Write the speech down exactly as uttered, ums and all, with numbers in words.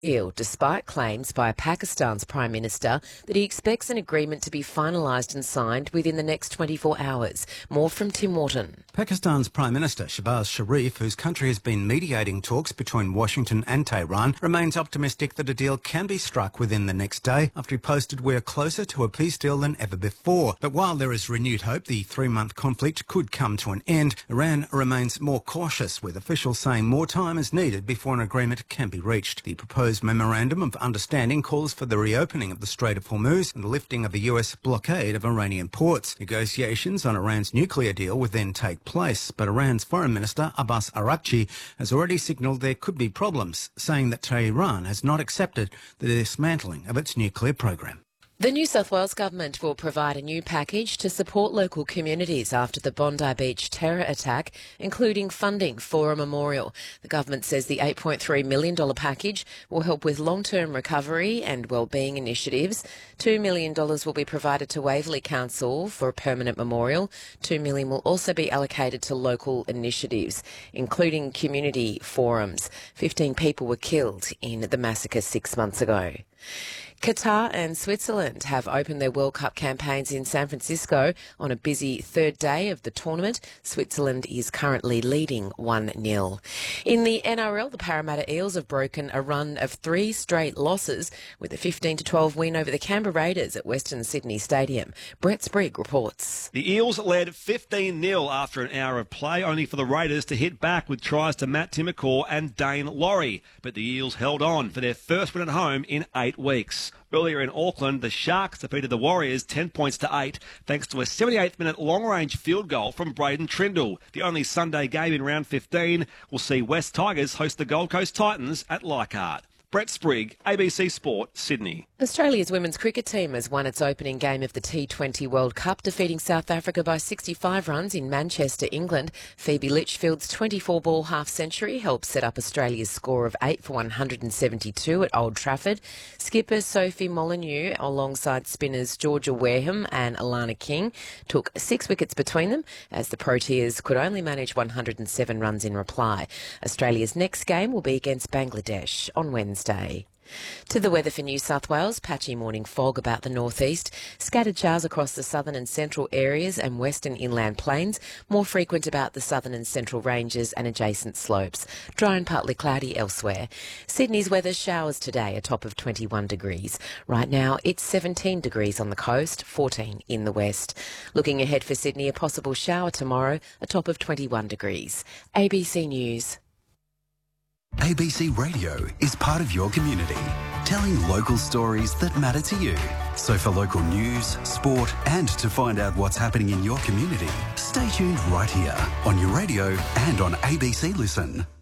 Ill, despite claims by Pakistan's Prime Minister that he expects an agreement to be finalised and signed within the next twenty-four hours. More from Tim Wharton. Pakistan's Prime Minister Shehbaz Sharif, whose country has been mediating talks between Washington and Tehran, remains optimistic that a deal can be struck within the next day after he posted, "We're closer to a peace deal than ever before." But while there is renewed hope the three-month conflict could come to an end, Iran remains more cautious, with officials saying more time is needed before an agreement can be reached. The proposed Memorandum of Understanding calls for the reopening of the Strait of Hormuz and the lifting of the U S blockade of Iranian ports. Negotiations on Iran's nuclear deal would then take place, but Iran's Foreign Minister Abbas Araghchi has already signalled there could be problems, saying that Tehran has not accepted the dismantling of its nuclear program. The New South Wales Government will provide a new package to support local communities after the Bondi Beach terror attack, including funding for a memorial. The government says the eight point three million dollars package will help with long-term recovery and wellbeing initiatives. two million dollars will be provided to Waverley Council for a permanent memorial. two million dollars will also be allocated to local initiatives, including community forums. fifteen people were killed in the massacre six months ago. Qatar and Switzerland have opened their World Cup campaigns in San Francisco on a busy third day of the tournament. Switzerland is currently leading one nil. In the N R L, the Parramatta Eels have broken a run of three straight losses with a fifteen to twelve win over the Canberra Raiders at Western Sydney Stadium. Brett Sprigg reports. The Eels led fifteen nil after an hour of play, only for the Raiders to hit back with tries to Matt Timmacore and Dane Laurie. But the Eels held on for their first win at home in eight weeks. Earlier in Auckland, the Sharks defeated the Warriors ten points to eight thanks to a seventy-eighth minute long-range field goal from Braden Trindle. The only Sunday game in round fifteen will see West Tigers host the Gold Coast Titans at Leichhardt. Brett Sprigg, A B C Sport, Sydney. Australia's women's cricket team has won its opening game of the T twenty World Cup, defeating South Africa by sixty-five runs in Manchester, England. Phoebe Litchfield's twenty-four ball half-century helped set up Australia's score of eight for one hundred seventy-two at Old Trafford. Skipper Sophie Molyneux, alongside spinners Georgia Wareham and Alana King, took six wickets between them, as the Proteas could only manage one hundred seven runs in reply. Australia's next game will be against Bangladesh on Wednesday. Day. To the weather for New South Wales, patchy morning fog about the northeast, scattered showers across the southern and central areas and western inland plains, more frequent about the southern and central ranges and adjacent slopes, dry and partly cloudy elsewhere. Sydney's weather, showers today, a top of twenty-one degrees. Right now it's seventeen degrees on the coast, fourteen in the west. Looking ahead for Sydney, a possible shower tomorrow, a top of twenty-one degrees. A B C News. A B C Radio is part of your community, telling local stories that matter to you. So for local news, sport, and to find out what's happening in your community, stay tuned right here on your radio and on A B C Listen.